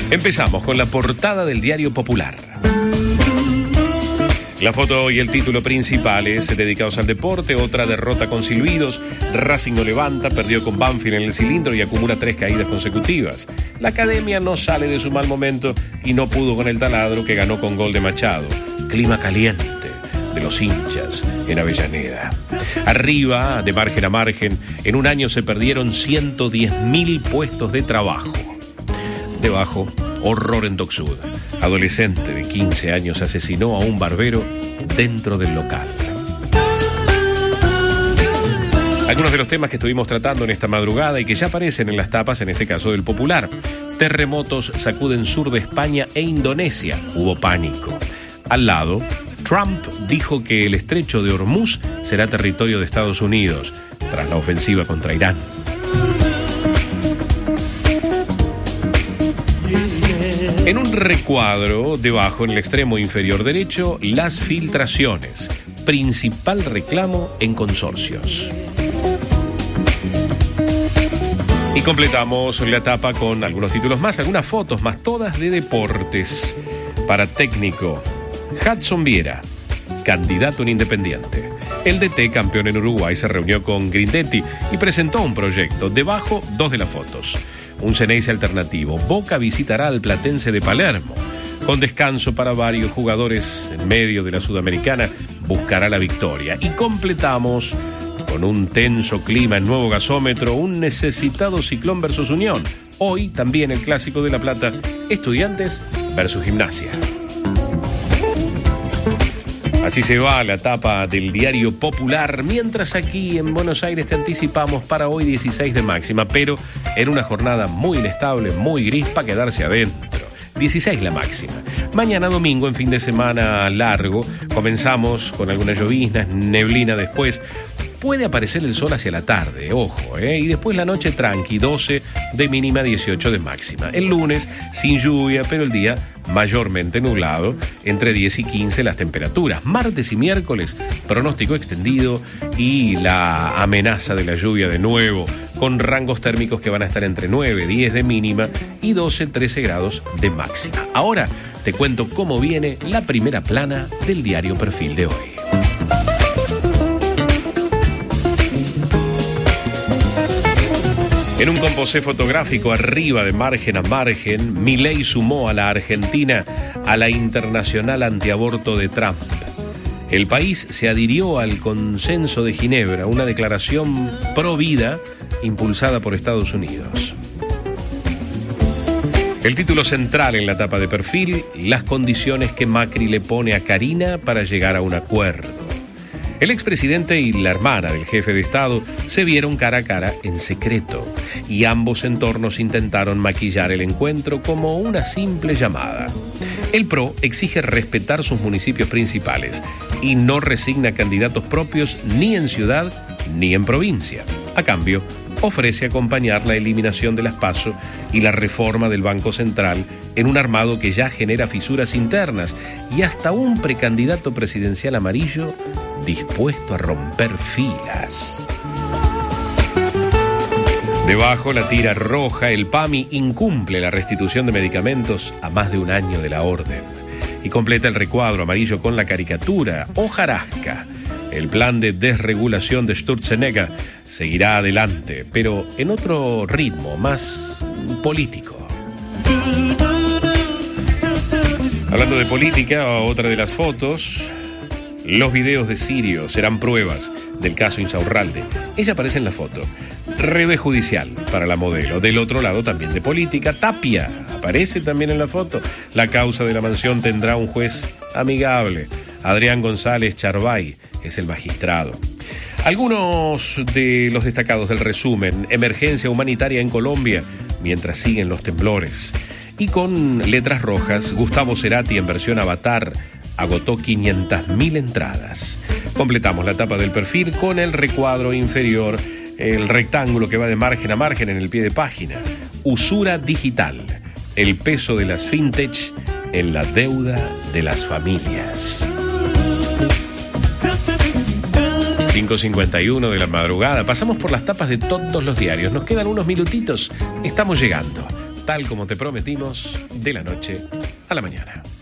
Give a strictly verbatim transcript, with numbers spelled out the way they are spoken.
Empezamos con la portada del Diario Popular. La foto y el título principales dedicados al deporte. Otra derrota con silbidos. Racing no levanta, perdió con Banfield en el cilindro y acumula tres caídas consecutivas. La academia no sale de su mal momento y no pudo con el taladro, que ganó con gol de Machado. Clima caliente de los hinchas en Avellaneda. Arriba, de margen a margen, en un año se perdieron ciento diez mil puestos de trabajo. Debajo, horror en Dock Sud. Adolescente de quince años asesinó a un barbero dentro del local. Algunos de los temas que estuvimos tratando en esta madrugada y que ya aparecen en las tapas, en este caso del Popular. Terremotos sacuden sur de España e Indonesia. Hubo pánico. Al lado, Trump dijo que el estrecho de Hormuz será territorio de Estados Unidos tras la ofensiva contra Irán. En un recuadro, debajo, en el extremo inferior derecho, las filtraciones. Principal reclamo en consorcios. Y completamos la etapa con algunos títulos más, algunas fotos más, todas de deportes. Para técnico, Hudson Viera, candidato en Independiente. El D T, campeón en Uruguay, se reunió con Grindetti y presentó un proyecto. Debajo, dos de las fotos. Un Ceneice alternativo. Boca visitará al Platense de Palermo. Con descanso para varios jugadores en medio de la Sudamericana, buscará la victoria. Y completamos con un tenso clima en Nuevo Gasómetro, un necesitado Ciclón versus Unión. Hoy también el clásico de La Plata, Estudiantes versus Gimnasia. Así se va la tapa del Diario Popular, mientras aquí en Buenos Aires te anticipamos para hoy dieciséis de máxima, pero en una jornada muy inestable, muy gris, para quedarse adentro. dieciséis la máxima. Mañana domingo, en fin de semana largo, comenzamos con algunas lloviznas, neblina después. Puede aparecer el sol hacia la tarde, ojo, ¿eh? Y después la noche tranqui, doce de mínima, dieciocho de máxima. El lunes, sin lluvia, pero el día mayormente nublado, entre diez y quince las temperaturas. Martes y miércoles, pronóstico extendido y la amenaza de la lluvia de nuevo, con rangos térmicos que van a estar entre nueve, diez de mínima y doce, trece grados de máxima. Ahora te cuento cómo viene la primera plana del Diario Perfil de hoy. En un composé fotográfico arriba, de margen a margen, Milei sumó a la Argentina a la internacional antiaborto de Trump. El país se adhirió al Consenso de Ginebra, una declaración pro vida impulsada por Estados Unidos. El título central en la tapa de Perfil: las condiciones que Macri le pone a Karina para llegar a un acuerdo. El expresidente y la hermana del jefe de Estado se vieron cara a cara en secreto y ambos entornos intentaron maquillar el encuentro como una simple llamada. El P R O exige respetar sus municipios principales y no resigna candidatos propios ni en ciudad ni en provincia. A cambio, ofrece acompañar la eliminación de las PASO y la reforma del Banco Central en un armado que ya genera fisuras internas y hasta un precandidato presidencial amarillo dispuesto a romper filas. Debajo, la tira roja: el PAMI incumple la restitución de medicamentos a más de un año de la orden. Y completa el recuadro amarillo con la caricatura: hojarasca. El plan de desregulación de Sturzenegger seguirá adelante, pero en otro ritmo, más político. Hablando de política, otra de las fotos: los videos de Sirio serán pruebas del caso Insaurralde. Ella aparece en la foto. Revés judicial para la modelo. Del otro lado también de política. Tapia aparece también en la foto. La causa de la mansión tendrá un juez amigable. Adrián González Charbay es el magistrado. Algunos de los destacados del resumen: emergencia humanitaria en Colombia mientras siguen los temblores. Y con letras rojas, Gustavo Cerati en versión Avatar agotó quinientas mil entradas. Completamos la tapa del Perfil con el recuadro inferior, el rectángulo que va de margen a margen en el pie de página. Usura digital: el peso de las fintech en la deuda de las familias. cinco cincuenta y uno de la madrugada. Pasamos por las tapas de todos los diarios. Nos quedan unos minutitos. Estamos llegando. tal como te prometimos, de la noche a la mañana.